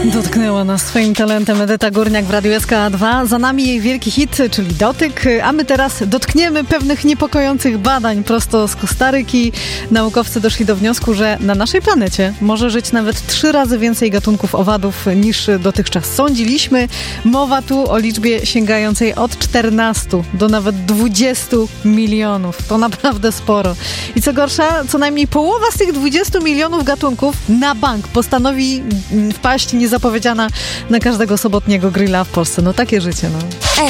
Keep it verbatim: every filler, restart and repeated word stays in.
Dotknęła nas swoim talentem Edyta Górniak w Radiu S K dwa. Za nami jej wielki hit, czyli Dotyk, a my teraz dotkniemy pewnych niepokojących badań prosto z Kostaryki. Naukowcy doszli do wniosku, że na naszej planecie może żyć nawet trzy razy więcej gatunków owadów niż dotychczas sądziliśmy. Mowa tu o liczbie sięgającej od czternastu do nawet dwudziestu milionów. To naprawdę sporo. I co gorsza, co najmniej połowa z tych dwudziestu milionów gatunków na bank postanowi wpaść niezapowiedziana na każdego sobotniego grilla w Polsce. No takie życie, no.